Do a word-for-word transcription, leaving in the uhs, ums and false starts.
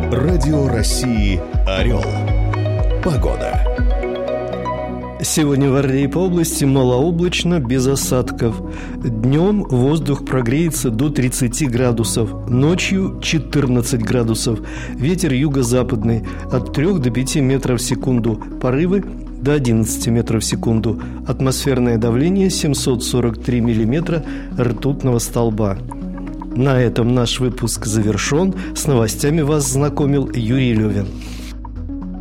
Радио России «Орел». Погода. Сегодня в Орле и по области малооблачно, без осадков. Днем воздух прогреется до тридцати градусов, ночью четырнадцать градусов. Ветер юго-западный от трёх до пяти метров в секунду, порывы до одиннадцати метров в секунду. Атмосферное давление семьсот сорок три миллиметра ртутного столба. На этом наш выпуск завершен. С новостями вас знакомил Юрий Левин.